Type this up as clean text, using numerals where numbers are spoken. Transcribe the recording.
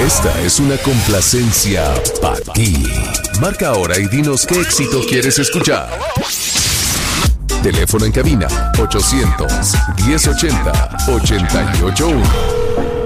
Esta es una complacencia para ti. Marca ahora y dinos qué éxito quieres escuchar. Teléfono en cabina 800 1080 881.